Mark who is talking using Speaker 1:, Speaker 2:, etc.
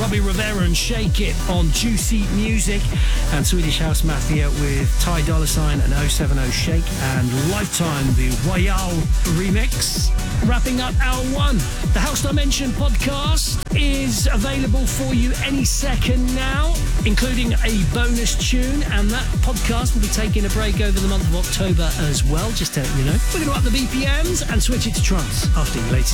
Speaker 1: Robbie Rivera and Shake It on Juicy Music, and Swedish House Mafia with Ty Dolla $ign and 070 Shake, and Lifetime, the Royale remix. Wrapping up hour one. The House Dimension podcast is available for you any second now, including a bonus tune, and that podcast will be taking a break over the month of October as well, just to let you know. We're going to up the BPMs and switch it to trance after your latest